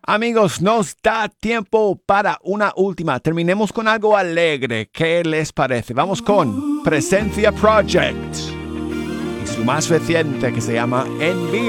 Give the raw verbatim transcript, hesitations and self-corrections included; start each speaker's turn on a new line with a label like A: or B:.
A: Amigos, nos da tiempo para una última. Terminemos con algo alegre. ¿Qué les parece? Vamos con Presencia Project y su más reciente que se llama Envía.